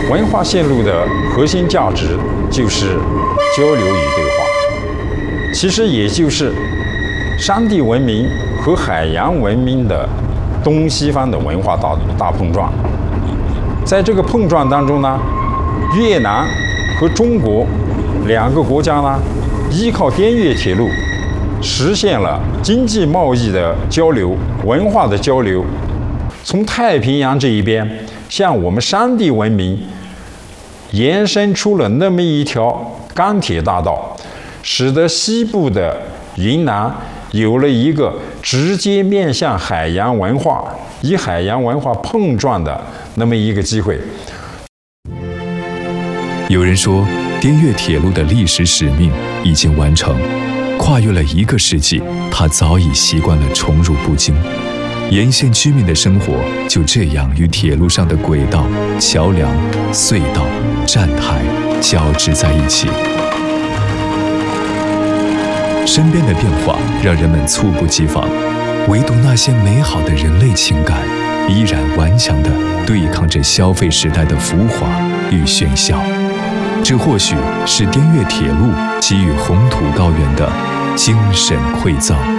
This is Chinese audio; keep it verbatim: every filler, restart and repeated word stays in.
文化线路的核心价值就是交流与对话，其实也就是山地文明和海洋文明的东西方的文化大大碰撞。在这个碰撞当中呢，越南和中国两个国家呢，依靠滇越铁路，实现了经济贸易的交流、文化的交流。从太平洋这一边，向我们山地文明延伸出了那么一条钢铁大道，使得西部的云南有了一个直接面向海洋文化、与海洋文化碰撞的那么一个机会。 有人说，滇越铁路的历史使命已经完成，跨越了一个世纪，它早已习惯了宠辱不惊。沿线居民的生活就这样与铁路上的轨道、桥梁、隧道、站台交织在一起。身边的变化让人们猝不及防，唯独那些美好的人类情感，依然顽强地对抗着消费时代的浮华与喧嚣。这或许是滇越铁路给予红土高原的精神馈赠。